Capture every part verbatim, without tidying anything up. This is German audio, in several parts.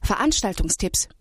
Veranstaltungstipps.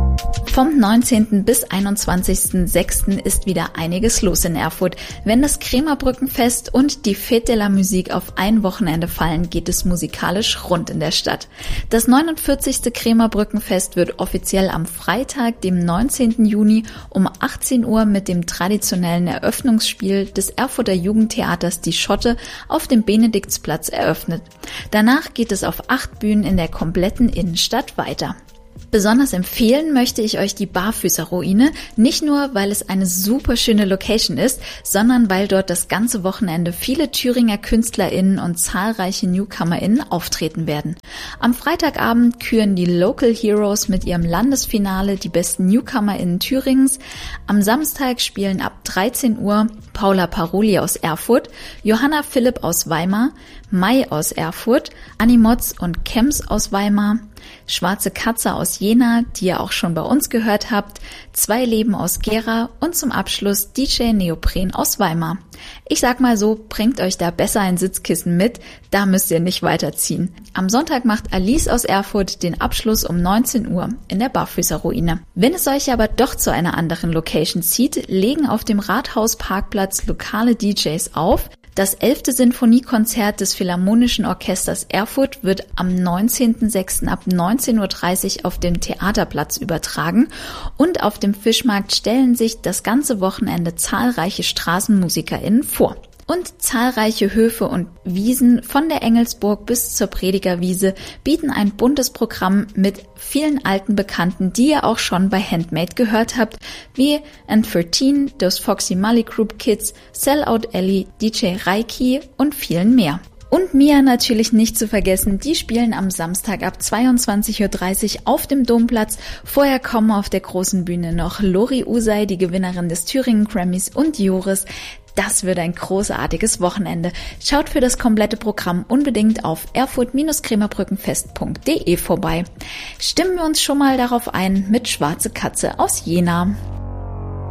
Vom neunzehnten bis einundzwanzigsten sechsten ist wieder einiges los in Erfurt. Wenn das Krämerbrückenfest und die Fête de la Musique auf ein Wochenende fallen, geht es musikalisch rund in der Stadt. Das neunundvierzigste Krämerbrückenfest wird offiziell am Freitag, dem neunzehnten Juni um achtzehn Uhr mit dem traditionellen Eröffnungsspiel des Erfurter Jugendtheaters Die Schotte auf dem Benediktsplatz eröffnet. Danach geht es auf acht Bühnen in der kompletten Innenstadt weiter. Besonders empfehlen möchte ich euch die Barfüßerruine, nicht nur, weil es eine super schöne Location ist, sondern weil dort das ganze Wochenende viele Thüringer KünstlerInnen und zahlreiche NewcomerInnen auftreten werden. Am Freitagabend küren die Local Heroes mit ihrem Landesfinale die besten NewcomerInnen Thüringens. Am Samstag spielen ab dreizehn Uhr Paula Paroli aus Erfurt, Johanna Philipp aus Weimar, Mai aus Erfurt, Anni Motz und Kems aus Weimar, Schwarze Katze aus Jena, die ihr auch schon bei uns gehört habt, Zwei Leben aus Gera und zum Abschluss D J Neopren aus Weimar. Ich sag mal so, bringt euch da besser ein Sitzkissen mit, da müsst ihr nicht weiterziehen. Am Sonntag macht Alice aus Erfurt den Abschluss um neunzehn Uhr in der Barfüßerruine. Wenn es euch aber doch zu einer anderen Location zieht, legen auf dem Rathausparkplatz lokale D Js auf. Das elfte Sinfoniekonzert des Philharmonischen Orchesters Erfurt wird am neunzehnten sechsten ab neunzehn Uhr dreißig auf dem Theaterplatz übertragen und auf dem Fischmarkt stellen sich das ganze Wochenende zahlreiche StraßenmusikerInnen vor. Und zahlreiche Höfe und Wiesen von der Engelsburg bis zur Predigerwiese bieten ein buntes Programm mit vielen alten Bekannten, die ihr auch schon bei Handmade gehört habt, wie N dreizehn, Those Foxy Molly Group Kids, Sellout Ellie, D J Reiki und vielen mehr. Und Mia natürlich nicht zu vergessen, die spielen am Samstag ab zweiundzwanzig Uhr dreißig auf dem Domplatz. Vorher kommen auf der großen Bühne noch Lori Usay, die Gewinnerin des Thüringen Grammys, und Joris. Das wird ein großartiges Wochenende. Schaut für das komplette Programm unbedingt auf erfurt Bindestrich krämerbrückenfest punkt de vorbei. Stimmen wir uns schon mal darauf ein mit Schwarze Katze aus Jena.